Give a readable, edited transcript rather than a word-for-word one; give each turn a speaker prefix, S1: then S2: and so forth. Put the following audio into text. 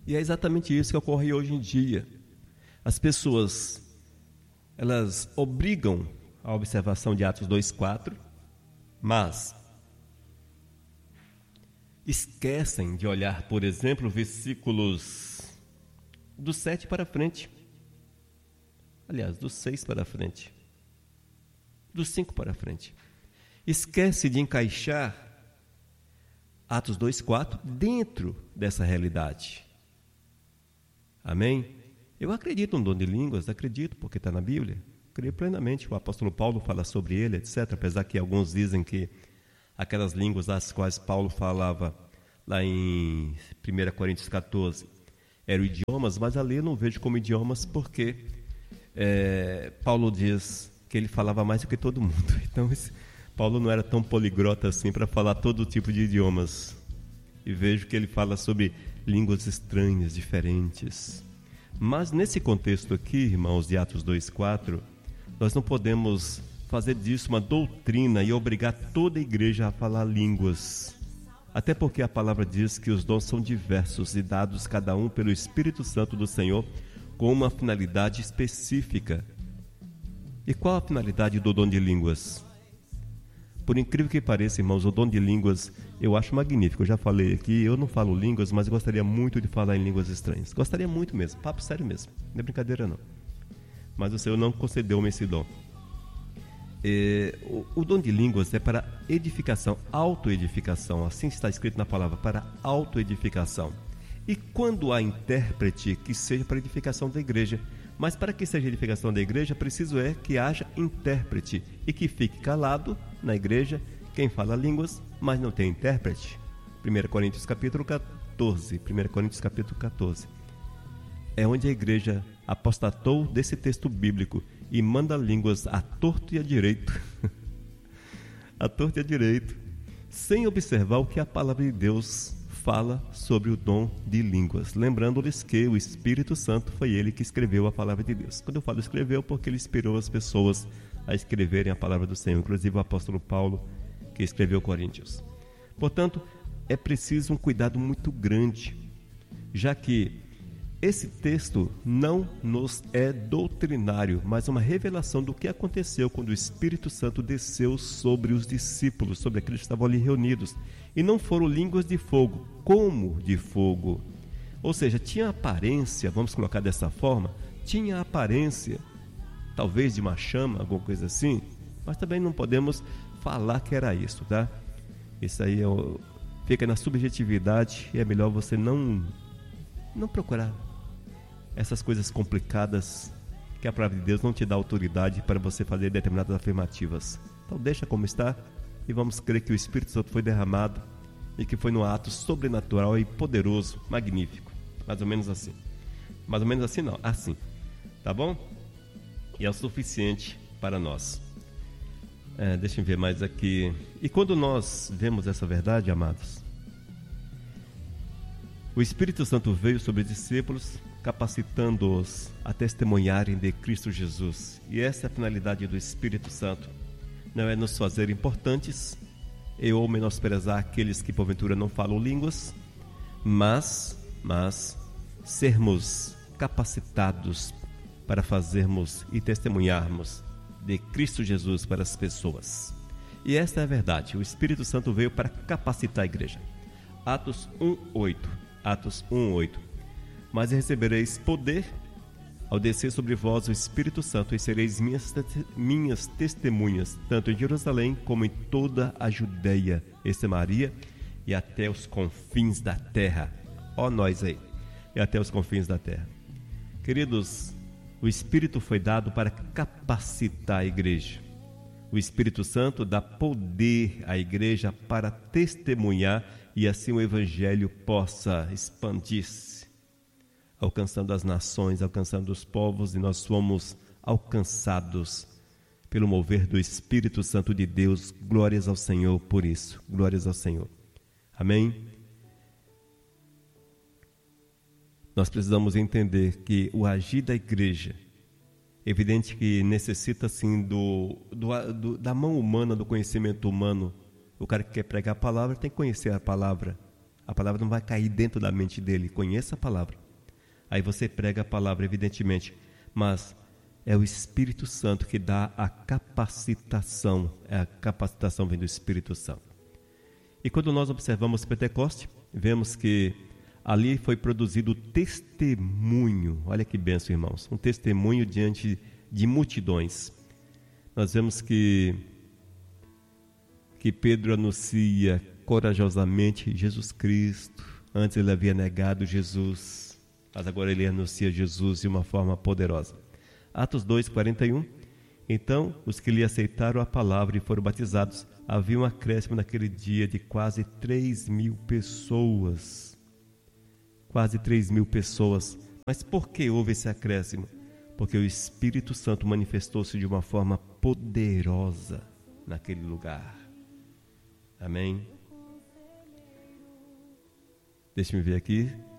S1: E é exatamente isso que ocorre hoje em dia. As pessoas, elas obrigam a observação de Atos 2:4, mas esquecem de olhar, por exemplo, versículos do 7 para frente. Aliás, do 6 para frente. Do 5 para frente. Esquece de encaixar Atos 2:4 dentro dessa realidade. Amém? Eu acredito no dom de línguas, acredito porque está na Bíblia. Creio plenamente, o apóstolo Paulo fala sobre ele, etc. Apesar que alguns dizem que aquelas línguas das quais Paulo falava lá em 1 Coríntios 14 eram idiomas, mas ali eu não vejo como idiomas porque Paulo diz que ele falava mais do que todo mundo. Então Paulo não era tão poliglota assim para falar todo tipo de idiomas. E vejo que ele fala sobre línguas estranhas, diferentes. Mas nesse contexto aqui, irmãos, de Atos 2:4, nós não podemos fazer disso uma doutrina e obrigar toda a igreja a falar línguas. Até porque a palavra diz que os dons são diversos e dados cada um pelo Espírito Santo do Senhor com uma finalidade específica. E qual a finalidade do dom de línguas? Por incrível que pareça, irmãos, o dom de línguas eu acho magnífico. Eu já falei aqui, eu não falo línguas, mas eu gostaria muito de falar em línguas estranhas. Gostaria muito mesmo, papo sério mesmo, não é brincadeira não. Mas o Senhor não concedeu-me esse dom. O dom de línguas é para edificação, autoedificação, assim está escrito na palavra, para autoedificação. E quando há intérprete, que seja para edificação da igreja. Mas para que seja edificação da igreja, preciso que haja intérprete e que fique calado na igreja quem fala línguas, mas não tem intérprete. 1 Coríntios capítulo 14, é onde a igreja apostatou desse texto bíblico e manda línguas à torto e à direito, à torto e à direito, sem observar o que a palavra de Deus fala sobre o dom de línguas. Lembrando-lhes que o Espírito Santo foi ele que escreveu a palavra de Deus. Quando eu falo escreveu, porque ele inspirou as pessoas a escreverem a palavra do Senhor, inclusive o apóstolo Paulo, que escreveu Coríntios. Portanto, é preciso um cuidado muito grande, já que esse texto não nos é doutrinário, mas uma revelação do que aconteceu quando o Espírito Santo desceu sobre os discípulos, sobre aqueles que estavam ali reunidos. E não foram línguas de fogo, como de fogo. Ou seja, tinha aparência, vamos colocar dessa forma, tinha aparência, talvez de uma chama, alguma coisa assim, mas também não podemos falar que era isso, tá? Isso aí fica na subjetividade e é melhor você não procurar essas coisas complicadas que a palavra de Deus não te dá autoridade para você fazer determinadas afirmativas. Então deixa como está e vamos crer que o Espírito Santo foi derramado e que foi num ato sobrenatural e poderoso, magnífico. Mais ou menos assim. Mais ou menos assim não, assim. Tá bom? E é o suficiente para nós. Deixa eu ver mais aqui. E quando nós vemos essa verdade, amados, o Espírito Santo veio sobre os discípulos, capacitando-os a testemunharem de Cristo Jesus. E essa é a finalidade do Espírito Santo. Não é nos fazer importantes ou menosprezar aqueles que porventura não falam línguas, mas sermos capacitados para fazermos e testemunharmos de Cristo Jesus para as pessoas. E esta é a verdade. O Espírito Santo veio para capacitar a igreja. Atos 1:8. Mas recebereis poder ao descer sobre vós o Espírito Santo, e sereis minhas testemunhas, tanto em Jerusalém como em toda a Judeia e Samaria e até os confins da terra. Ó nós aí, e até os confins da terra. Queridos, o Espírito foi dado para capacitar a igreja. O Espírito Santo dá poder à igreja para testemunhar e assim o Evangelho possa expandir-se, alcançando as nações, alcançando os povos, e nós somos alcançados pelo mover do Espírito Santo de Deus. Glórias ao Senhor por isso, glórias ao Senhor. Amém? Nós precisamos entender que o agir da igreja, evidente que necessita sim da mão humana, do conhecimento humano. O cara que quer pregar a palavra tem que conhecer a palavra A palavra não vai cair dentro da mente dele. Conheça a palavra. Aí você prega a palavra, evidentemente. Mas é o Espírito Santo que dá a capacitação. A capacitação vem do Espírito Santo. E quando nós observamos Pentecoste, vemos que ali foi produzido testemunho. Olha que bênção, irmãos. Um testemunho diante de multidões. Nós vemos que Pedro anuncia corajosamente Jesus Cristo. Antes ele havia negado Jesus, mas agora ele anuncia Jesus de uma forma poderosa. Atos 2:41. Então, os que lhe aceitaram a palavra e foram batizados, havia um acréscimo naquele dia de quase 3.000 pessoas. Quase 3.000 pessoas. Mas por que houve esse acréscimo? Porque o Espírito Santo manifestou-se de uma forma poderosa naquele lugar. Amém? Deixa-me ver aqui.